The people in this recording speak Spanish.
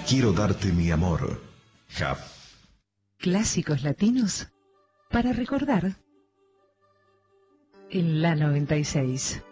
quiero darte mi amor. Jaf. Clásicos latinos para recordar en la 96.